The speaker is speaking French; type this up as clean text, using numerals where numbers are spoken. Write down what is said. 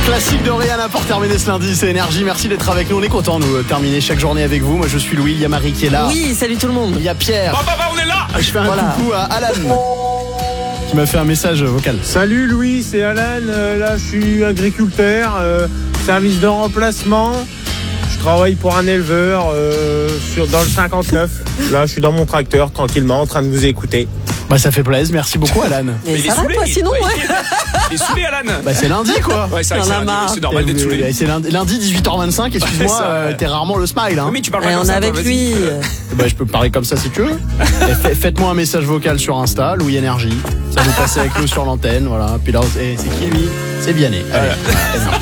Classique de Rihanna pour terminer ce lundi, c'est Énergie. Merci d'être avec nous, on est content nous terminer chaque journée avec vous. Moi je suis Louis, il y a Marie qui est là. Oui, salut tout le monde. Il y a Pierre. On est là. Je fais un coucou à Alan qui m'a fait un message vocal. Salut Louis, c'est Alan, là je suis agriculteur, service de remplacement. Je travaille pour un éleveur dans le 59. Là je suis dans mon tracteur tranquillement en train de vous écouter. Bah ça fait plaisir, merci beaucoup Alan. Et ça va toi sinon Il est saoulé, Alan. Bah c'est lundi quoi. Ouais, c'est vrai que T'en as marre. c'est normal d'être saoulé. C'est lundi 18h25, excuse-moi, ça, t'es rarement le smile hein. Oui, mais tu parles Et pas on comme est ça, avec toi, lui. Bah je peux parler comme ça si tu veux. Et faites-moi un message vocal sur Insta, Louis Énergie. Ça vous passez avec nous sur l'antenne, voilà. Puis là, c'est qui lui ? C'est Vianney. Allez, voilà.